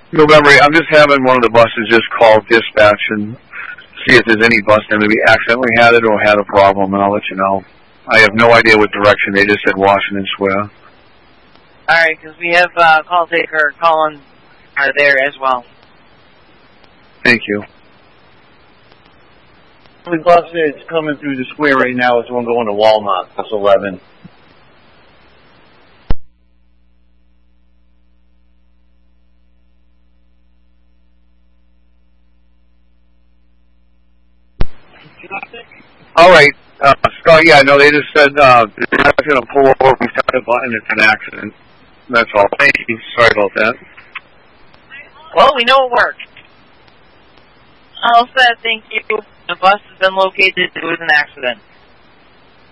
November, I'm just having one of the buses just call dispatch and see if there's any bus that maybe accidentally had it or had a problem, and I'll let you know. I have no idea what direction. They just said Washington Square. All right, because we have call taker Colin there as well. Thank you. The only bus that's coming through the square right now is the one going to Walmart. That's 11. All right, Scott. Yeah, no, they just said they're not going to pull over. We found a button. It's an accident. That's all. Thank you. Sorry about that. Well, we know it worked. All set. Thank you. The bus has been located. It was an accident.